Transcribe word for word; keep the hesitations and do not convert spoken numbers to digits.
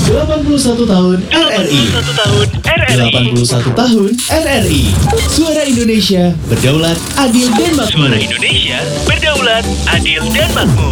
delapan puluh satu tahun R R I. satu tahun R R I. delapan puluh satu tahun R R I. Suara Indonesia berdaulat, adil dan makmur. Suara Indonesia berdaulat, adil dan makmur.